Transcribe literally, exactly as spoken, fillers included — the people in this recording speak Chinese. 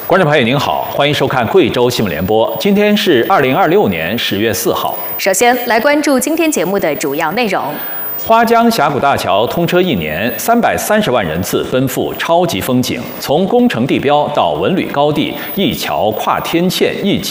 观众朋友您好，欢迎收看贵州新闻联播。今天是二零二六年十月四号。 首先来关注今天节目的主要内容。 花江峡谷大桥通车一年，三百三十万人次奔赴超级风景。从工程地标到文旅高地，一桥跨天堑，一